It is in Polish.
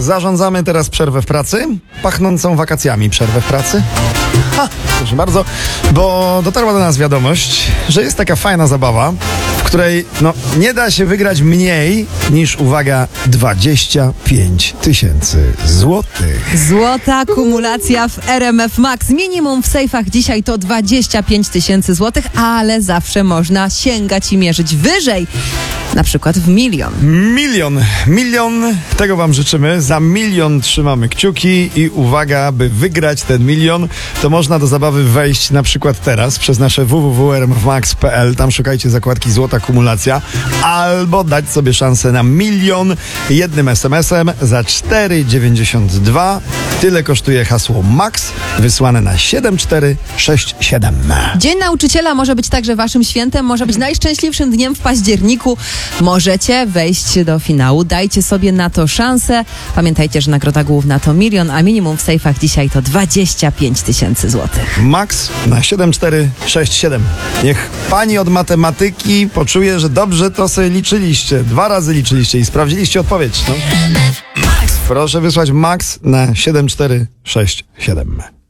zarządzamy teraz przerwę w pracy, pachnącą wakacjami przerwę w pracy. Proszę bardzo, bo dotarła do nas wiadomość, że jest taka fajna zabawa, w której nie da się wygrać mniej niż, uwaga, 25 tysięcy złotych. Złota kumulacja w RMF Max. Minimum w sejfach dzisiaj to 25 tysięcy złotych, ale zawsze można sięgać i mierzyć wyżej. Na przykład w milion. Milion, tego wam życzymy. Za milion trzymamy kciuki i uwaga, by wygrać ten milion, to można do zabawy wejść na przykład teraz przez nasze www.rmfmax.pl. Tam szukajcie zakładki Złota Kumulacja, albo dać sobie szansę na milion jednym SMS-em za 4,92. Tyle kosztuje hasło MAX wysłane na 7467. Dzień Nauczyciela może być także waszym świętem, może być najszczęśliwszym dniem w październiku. Możecie wejść do finału, dajcie sobie na to szansę. Pamiętajcie, że nagroda główna to milion, a minimum w sejfach dzisiaj to 25 tysięcy złotych. MAX na 7467. Niech pani od matematyki poczuje, że dobrze to sobie liczyliście. 2 razy liczyliście i sprawdziliście odpowiedź. Proszę wysłać MAX na 7467.